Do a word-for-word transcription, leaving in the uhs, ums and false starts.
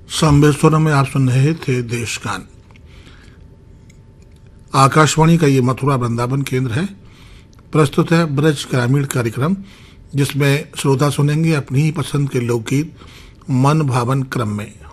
सांबेश्वरम में आप सुन रहे थे देशगान। आकाशवाणी का ये मथुरा वृंदावन केंद्र है। प्रस्तुत है ब्रज ग्रामीण कार्यक्रम, जिसमें श्रोता सुनेंगे अपनी ही पसंद के लोकगीत मन भावन क्रम में।